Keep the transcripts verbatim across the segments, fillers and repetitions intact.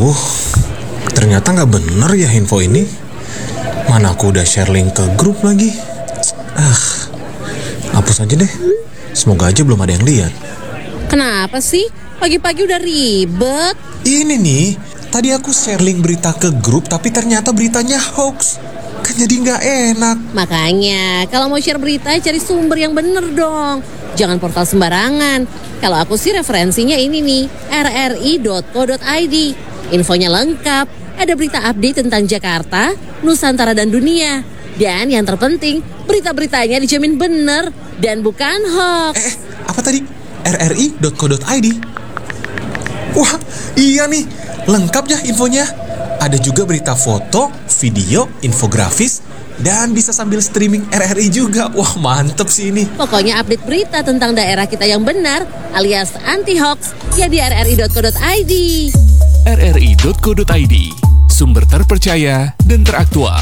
Aduh, ternyata gak bener ya info ini. Mana aku udah share link ke grup lagi. Ah, hapus aja deh. Semoga aja belum ada yang lihat. Kenapa sih? Pagi-pagi udah ribet. Ini nih, tadi aku share link berita ke grup, tapi ternyata beritanya hoax. Kan jadi gak enak. Makanya, kalau mau share berita, cari sumber yang bener dong. Jangan portal sembarangan. Kalau aku sih referensinya ini nih, r r i dot co dot i d. Infonya lengkap. Ada berita update tentang Jakarta, Nusantara, dan dunia. Dan yang terpenting, berita-beritanya dijamin bener dan bukan hoax. Eh, apa tadi? r r i dot co dot i d. Wah, iya nih. Lengkap ya infonya. Ada juga berita foto, video, infografis, dan bisa sambil streaming R R I juga. Wah, mantep sih ini. Pokoknya update berita tentang daerah kita yang benar alias anti-hoax ya di r r i dot co dot i d. r r i dot co dot i d, sumber terpercaya dan teraktual.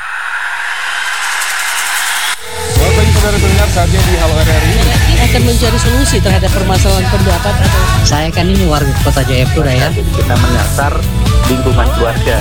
Selamat pagi saudara pendengar, saatnya di Halo R R I Akan mencari solusi terhadap permasalahan pendapat atau... Saya kan ini warga kota Jayapura ya. Jadi kita menyasar lingkungan keluarga.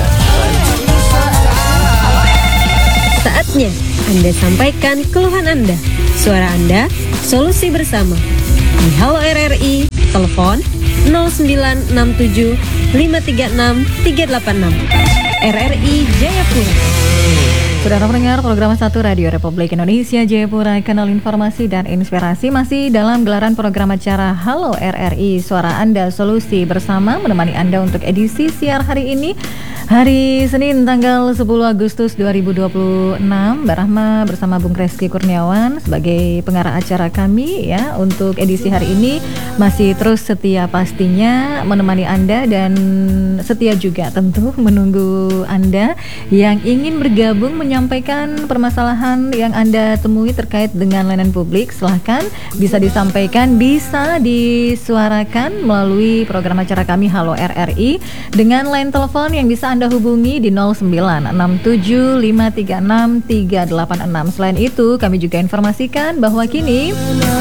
Saatnya Anda sampaikan keluhan Anda. Suara Anda, solusi bersama. Di Halo R R I, telepon nol sembilan enam tujuh lima tiga enam tiga delapan enam. R R I Jayapura. Saudara pendengar program satu Radio Republik Indonesia Jayapura, kanal informasi dan inspirasi, masih dalam gelaran program acara Halo R R I, suara Anda solusi bersama, menemani Anda untuk edisi siar hari ini, hari Senin tanggal sepuluh Agustus dua ribu dua puluh enam. Mbak Rahma bersama Bung Reski Kurniawan sebagai pengarah acara kami ya. Untuk edisi hari ini masih terus setia pastinya menemani Anda dan setia juga tentu menunggu Anda yang ingin bergabung menyampaikan permasalahan yang Anda temui terkait dengan layanan publik. Silahkan, bisa disampaikan, bisa disuarakan melalui program acara kami Halo R R I dengan line telepon yang bisa Anda hubungi di nol sembilan enam tujuh lima tiga enam tiga delapan enam. Selain itu, kami juga informasikan bahwa kini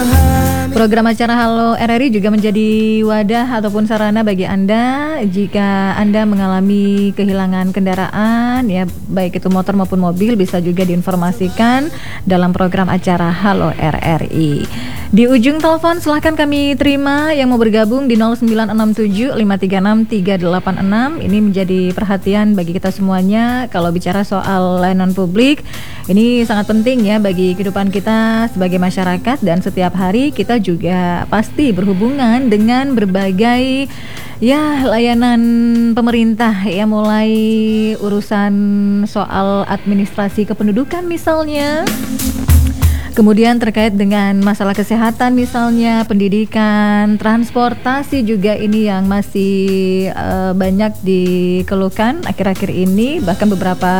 program acara Halo R R I juga menjadi wadah ataupun sarana bagi Anda jika Anda mengalami kehilangan kendaraan ya, baik itu motor maupun mobil, bisa juga diinformasikan dalam program acara Halo R R I. Di ujung telepon silahkan kami terima yang mau bergabung di nol sembilan enam tujuh lima tiga enam tiga delapan enam. Ini menjadi perhatian bagi kita semuanya. Kalau bicara soal layanan publik, ini sangat penting ya bagi kehidupan kita sebagai masyarakat, dan setiap hari kita juga pasti berhubungan dengan berbagai ya layanan pemerintah ya, mulai urusan soal administrasi kependudukan misalnya, kemudian terkait dengan masalah kesehatan misalnya, pendidikan, transportasi juga ini yang masih uh, banyak dikeluhkan akhir-akhir ini. Bahkan beberapa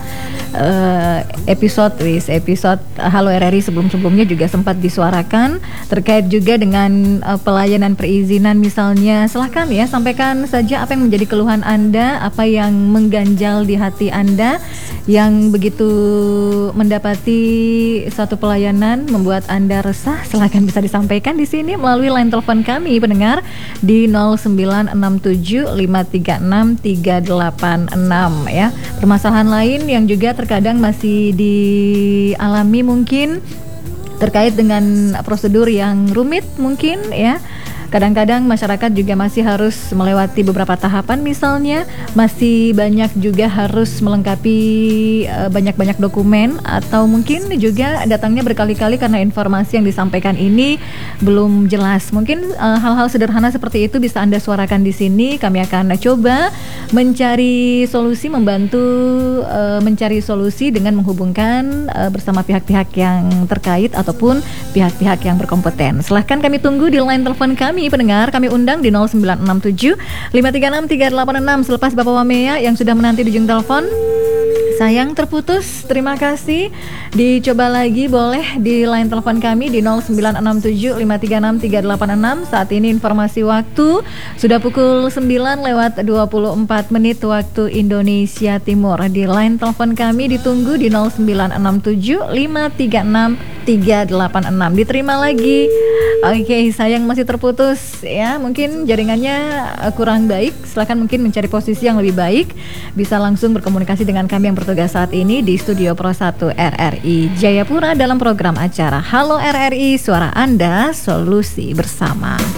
uh, episode wis episode Halo R R I sebelum-sebelumnya juga sempat disuarakan terkait juga dengan uh, pelayanan perizinan misalnya. Silahkan ya, sampaikan saja apa yang menjadi keluhan Anda, apa yang mengganjal di hati Anda yang begitu mendapati satu pelayanan membuat Anda resah. Silahkan bisa disampaikan di sini melalui line telepon kami pendengar di nol sembilan enam tujuh lima tiga enam tiga delapan enam ya. Permasalahan lain yang juga terkadang masih dialami mungkin terkait dengan prosedur yang rumit mungkin ya. Kadang-kadang masyarakat juga masih harus melewati beberapa tahapan misalnya, masih banyak juga harus melengkapi uh, banyak-banyak dokumen, atau mungkin juga datangnya berkali-kali karena informasi yang disampaikan ini belum jelas. Mungkin uh, hal-hal sederhana seperti itu bisa Anda suarakan di sini. Kami akan coba mencari solusi, membantu uh, mencari solusi dengan menghubungkan uh, bersama pihak-pihak yang terkait ataupun pihak-pihak yang berkompeten. Silahkan kami tunggu di line telepon kami pendengar, kami undang di nol sembilan enam tujuh lima tiga enam tiga delapan enam. Selepas Bapak Wamea yang sudah menanti di ujung telepon sayang terputus, terima kasih. Dicoba lagi boleh di line telepon kami di nol sembilan enam tujuh lima tiga enam tiga delapan enam. Saat ini informasi waktu sudah pukul sembilan lewat dua puluh empat empat menit waktu Indonesia Timur. Di line telepon kami ditunggu di nol sembilan enam tujuh lima tiga enam tiga delapan enam. Diterima lagi. Oke, sayang masih terputus ya. Mungkin jaringannya uh, kurang baik. Silakan mungkin mencari posisi yang lebih baik. Bisa langsung berkomunikasi dengan kami yang bertugas saat ini di Studio Pro satu R R I Jayapura dalam program acara Halo R R I, Suara Anda, Solusi Bersama.